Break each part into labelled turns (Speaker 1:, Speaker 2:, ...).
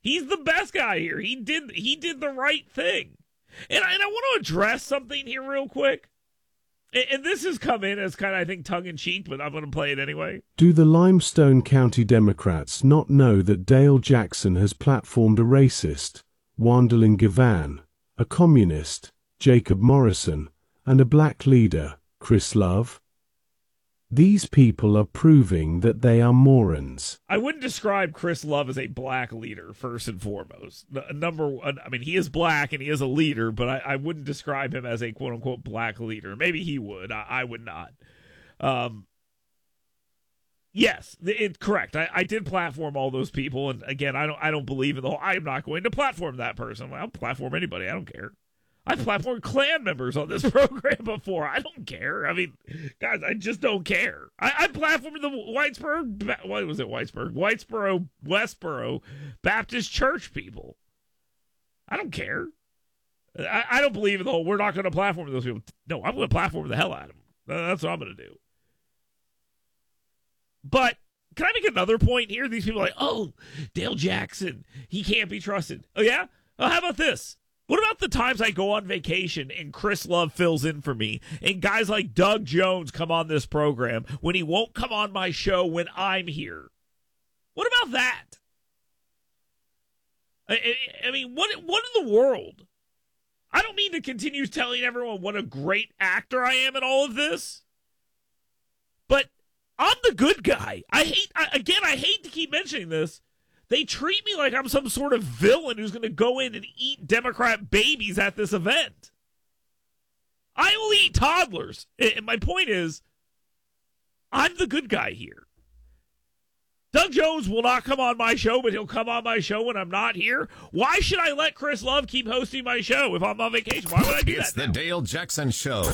Speaker 1: He's the best guy here. He did the right thing. And I want to address something here real quick. And this has come in as kind of, I think, tongue-in-cheek, but I'm going to play it anyway.
Speaker 2: Do the Limestone County Democrats not know that Dale Jackson has platformed a racist, Wandolin Gavan, a communist, Jacob Morrison, and a black leader, Chris Love? These people are proving that they are morons.
Speaker 1: I wouldn't describe Chris Love as a black leader, first and foremost. Number one, I mean, he is black and he is a leader, but I wouldn't describe him as a quote-unquote black leader. Maybe he would. I would not. Yes, it's correct. I did platform all those people, and again, I don't believe in the whole, I'm not going to platform that person. I'll platform anybody. I don't care. I've platformed Klan members on this program before. I don't care. I mean, guys, I just don't care. I platformed the Westboro Baptist Church people. I don't care. I don't believe in the whole, we're not going to platform those people. No, I'm going to platform the hell out of them. That's what I'm going to do. But can I make another point here? These people are like, oh, Dale Jackson, he can't be trusted. Oh, yeah? Oh, how about this? What about the times I go on vacation and Chris Love fills in for me and guys like Doug Jones come on this program when he won't come on my show when I'm here? What about that? I mean, what in the world? I don't mean to continue telling everyone what a great actor I am in all of this, but I'm the good guy. I hate to keep mentioning this. They treat me like I'm some sort of villain who's going to go in and eat Democrat babies at this event. I only eat toddlers. And my point is, I'm the good guy here. Doug Jones will not come on my show, but he'll come on my show when I'm not here. Why should I let Chris Love keep hosting my show if I'm on vacation? Why would I do that?
Speaker 3: It's the Dale Jackson Show.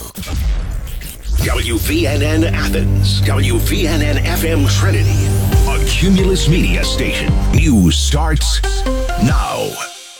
Speaker 4: WVNN Athens, WVNN FM Trinity, a Cumulus Media station. News starts now.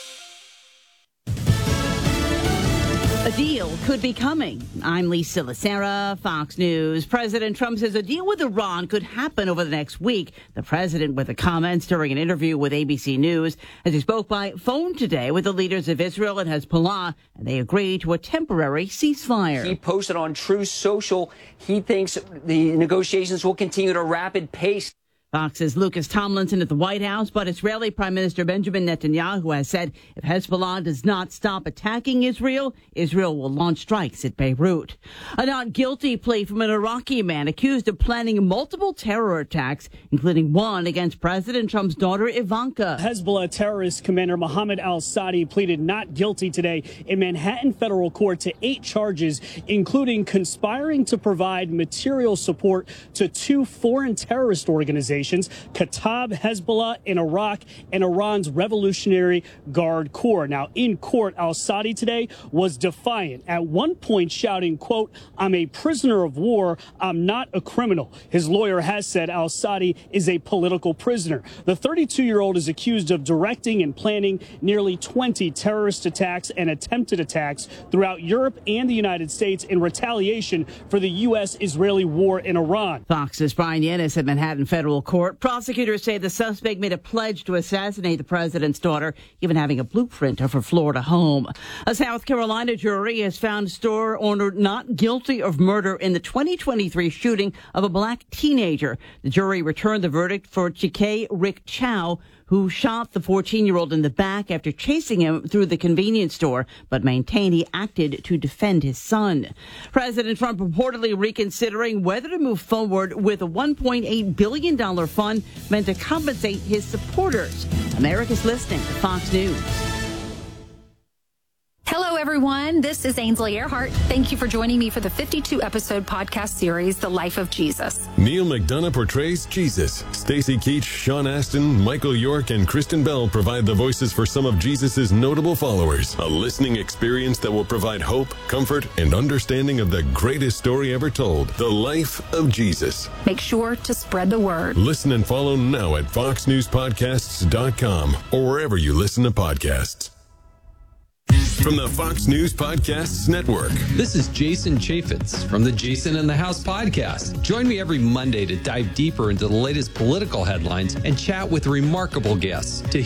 Speaker 5: A deal could be coming. I'm Lisa Lacera, Fox News. President Trump says a deal with Iran could happen over the next week. The president with the comments during an interview with ABC News as he spoke by phone today with the leaders of Israel and Hezbollah, and they agreed to a temporary ceasefire.
Speaker 6: He posted on Truth Social he thinks the negotiations will continue at a rapid pace.
Speaker 5: Fox's Lucas Tomlinson at the White House, but Israeli Prime Minister Benjamin Netanyahu has said if Hezbollah does not stop attacking Israel, Israel will launch strikes at Beirut. A not guilty plea from an Iraqi man accused of planning multiple terror attacks, including one against President Trump's daughter Ivanka.
Speaker 7: Hezbollah terrorist commander Mohammed al-Sadi pleaded not guilty today in Manhattan federal court to 8 charges, including conspiring to provide material support to 2 foreign terrorist organizations, Kataib Hezbollah in Iraq and Iran's Revolutionary Guard Corps. Now, in court, al-Sadi today was defiant, at one point shouting, quote, "I'm a prisoner of war. I'm not a criminal." His lawyer has said al-Sadi is a political prisoner. The 32-year-old is accused of directing and planning nearly 20 terrorist attacks and attempted attacks throughout Europe and the United States in retaliation for the U.S.-Israeli war in Iran.
Speaker 5: Fox's Brian Yennis at Manhattan federal court. Prosecutors say the suspect made a pledge to assassinate the president's daughter, even having a blueprint of her Florida home. A South Carolina jury has found store owner not guilty of murder in the 2023 shooting of a black teenager. The jury returned the verdict for Chike Rick Chow, who shot the 14-year-old in the back after chasing him through the convenience store, but maintained he acted to defend his son. President Trump reportedly reconsidering whether to move forward with a $1.8 billion fund meant to compensate his supporters. America's listening to Fox News.
Speaker 8: Hello, everyone. This is Ainsley Earhart. Thank you for joining me for the 52-episode podcast series, The Life of Jesus.
Speaker 9: Neil McDonough portrays Jesus. Stacy Keach, Sean Astin, Michael York, and Kristen Bell provide the voices for some of Jesus' notable followers. A listening experience that will provide hope, comfort, and understanding of the greatest story ever told, The Life of Jesus.
Speaker 8: Make sure to spread the word.
Speaker 9: Listen and follow now at foxnewspodcasts.com or wherever you listen to podcasts. From the Fox News Podcasts Network.
Speaker 10: This is Jason Chaffetz from the Jason in the House podcast. Join me every Monday to dive deeper into the latest political headlines and chat with remarkable guests to